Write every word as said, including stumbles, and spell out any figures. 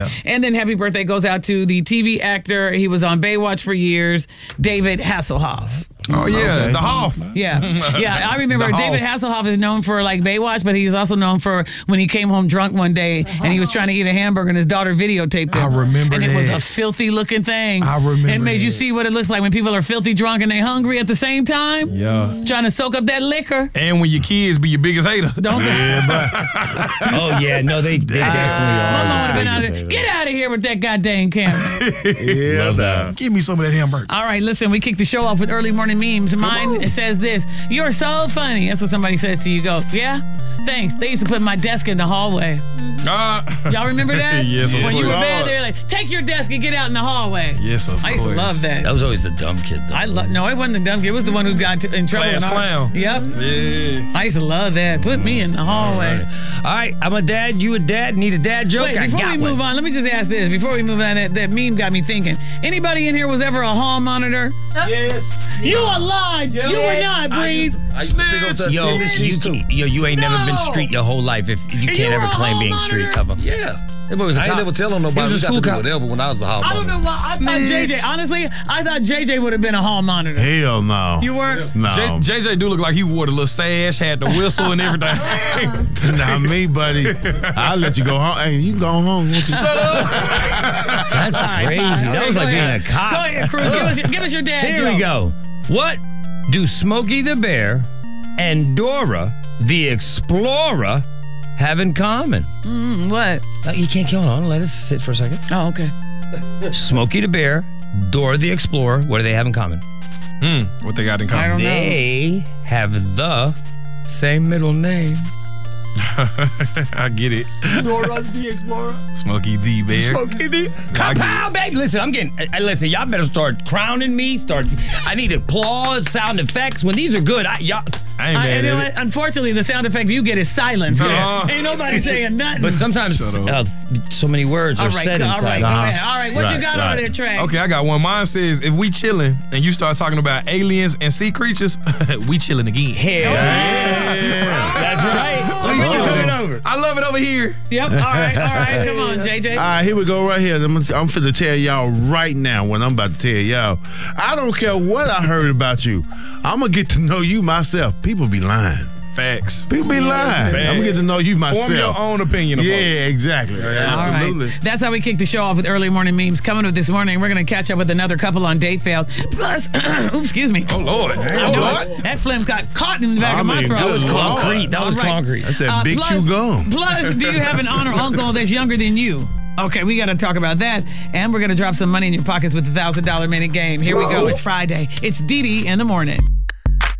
And then happy birthday goes out to the T V actor. He was on Baywatch for years, David Hasselhoff. Oh, yeah, Okay. the Hoff. Yeah, yeah. I remember The David Hoff. Hasselhoff is known for like Baywatch, but he's also known for when he came home drunk one day and he was trying to eat a hamburger and his daughter videotaped him. I remember and it was that. a filthy looking thing. I remember It made you that. see what it looks like when people are filthy drunk and they hungry at the same time. Yeah. Trying to soak up that liquor. And when your kids be your biggest hater. Don't they? Oh, yeah. No, they, they definitely are. Mama would have been out of there. Get out of here with that goddamn camera. Yeah, Love that. Give me some of that hamburger. All right, listen, we kick the show off with early morning memes. Mine says this: "You're so funny." That's what somebody says to you. Go, yeah, thanks. They used to put in my desk in the hallway. Uh, Y'all remember that? Yes, of When you were course. bad, they were like, "Take your desk and get out in the hallway." Yes, of I used to course. love that. That was always the dumb kid, though. I lo- no, it wasn't the dumb kid. It was the one who got to, in trouble. Class in our- clown. Yep. Yeah. I used to love that. Put me in the hallway. All right, I'm a dad. You a dad? Need a dad joke? Wait, I before got we move one. on, let me just ask this. Before we move on, that, that meme got me thinking. Anybody in here was ever a hall monitor? Yes. You are lying. You were not, Breeze. I used to pick up that Yo, tennis you, sheets too. yo, you ain't never been No. street your whole life if you And can't you ever were a claim hall being street monitor? cover. Yeah. That boy was a I ain't cop. never telling He nobody. was a We got school to do cop. whatever when I was the hall I don't know monitor. why. I thought J J, honestly, I thought J J would have been a hall monitor. Hell no. You weren't? No. J- JJ do look like he wore the little sash, had the whistle and everything. Not me, buddy. I'll let you go home. Hey, you can go home. Won't you? Shut up. That's All right, crazy. fine. That Okay, was go like being ahead. a cop. Go ahead, Cruz. Give us, your- give us your dad Here joke. we go. What do Smokey the Bear and Dora the Explorer have in common? Mm, what? Uh, you can't count on. Let us sit for a second. Oh, okay. Smokey the Bear, Dora the Explorer. What do they have in common? Hmm, what they got in I common? don't know. They have the same middle name. I get it. Dora the Explorer. Smokey the Bear. Smokey the I get Kapow, baby. Listen, I'm getting. Uh, listen, y'all better start crowning me. Start. I need applause, sound effects. When these are good, I y'all. I ain't I, mad you know at what? it. Unfortunately, the sound effect you get is silence. Uh-huh. Ain't nobody saying nothing. But sometimes Shut uh, so many words all are right, said go, all inside. right, go Uh-huh. ahead. All right, what you Right, got right. over there, Trey? Okay, I got one. Mine says, if we chilling and you start talking about aliens and sea creatures, we chilling again. Hell Yeah. That's right. We Let's chilling. get it over. I love it over here. Yep. All right. All right. Come on, J J. All right, here we go right here. I'm, I'm finna tell y'all right now what I'm about to tell y'all. I don't care what I heard about you. I'm gonna get to know you myself. People be lying. Facts. People be lying. I'm gonna get to know you myself. Form your own opinion of Yeah, folks. exactly. All Absolutely. right. That's how we kick the show off with early morning memes. Coming up this morning, we're going to catch up with another couple on date fails. Plus, oops, excuse me. Oh, Lord. I Oh, know Lord. it. That phlegm got caught in the back I of my mean, throat. good That was Lord. concrete. That was All right. concrete. That's that Uh, big plus, chew gum. Plus, do you have an honor uncle that's younger than you? Okay, we got to talk about that. And we're going to drop some money in your pockets with the one thousand dollar minute game. Here we go. It's Friday. It's Dee Dee in the morning.